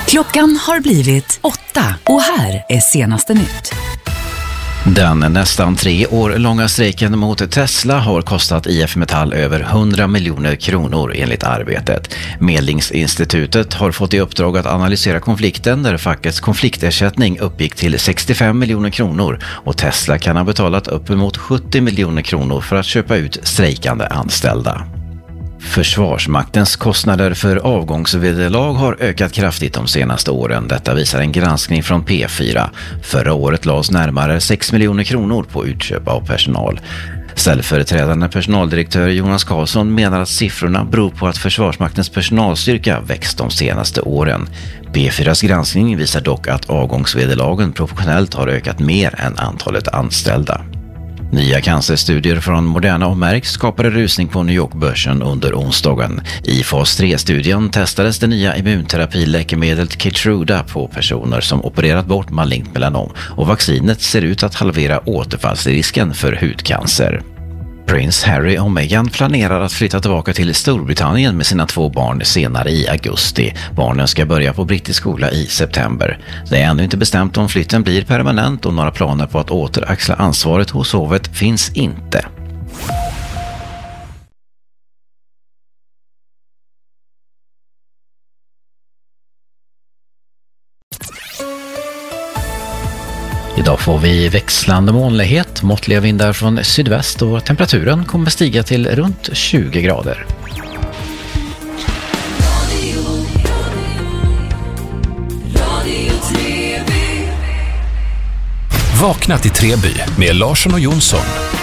Klockan har blivit 8 och här är senaste nytt. Den nästan 3 år långa strejken mot Tesla har kostat IF Metall över 100 miljoner kronor enligt Arbetet. Medlingsinstitutet har fått i uppdrag att analysera konflikten där fackets konfliktersättning uppgick till 65 miljoner kronor och Tesla kan ha betalat uppemot 70 miljoner kronor för att köpa ut strejkande anställda. Försvarsmaktens kostnader för avgångsvederlag har ökat kraftigt de senaste åren. Detta visar en granskning från P4. Förra året lades närmare 6 miljoner kronor på utköp av personal. Ställföreträdande personaldirektör Jonas Karlsson menar att siffrorna beror på att Försvarsmaktens personalstyrka växt de senaste åren. P4s granskning visar dock att avgångsvederlagen proportionellt har ökat mer än antalet anställda. Nya cancerstudier från Moderna och Merck skapade rusning på New York-börsen under onsdagen. I fas 3-studien testades det nya immunterapiläkemedlet Keytruda på personer som opererat bort malignt melanom och vaccinet ser ut att halvera återfallsrisken för hudcancer. Prins Harry och Meghan planerar att flytta tillbaka till Storbritannien med sina 2 barn senare i augusti. Barnen ska börja på brittisk skola i september. Det är ännu inte bestämt om flytten blir permanent och några planer på att återaxla ansvaret hos hovet finns inte. Idag får vi växlande molnighet, måttliga vindar från sydväst och temperaturen kommer stiga till runt 20 grader. Vakna till Treby med Larsson och Jonsson.